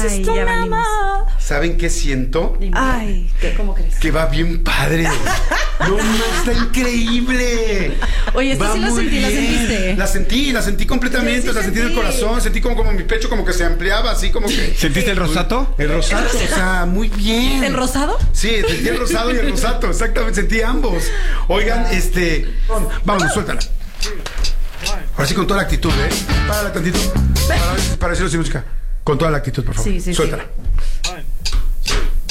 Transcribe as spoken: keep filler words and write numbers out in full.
Ay, ya venimos. ¿Saben qué siento? Ay, ¿qué? ¿Cómo crees? Que va bien padre. No, no, está increíble. Oye, esta Va sí la muy sentí, la bien. sentiste. La sentí, la sentí completamente, Yo sí la sentí en el sentí. corazón, sentí como, como mi pecho como que se ampliaba, así como que... ¿Sentiste el rosato? El rosato, o sea, muy bien. ¿El rosado? Sí, sentí el rosado y el rosato, exactamente, sentí ambos. Oigan, este... Vamos, suéltala. Ahora sí con toda la actitud, ¿eh? Párala tantito. Para, para decirlo sin música. Con toda la actitud, por favor. Sí, sí, sí. Suéltala.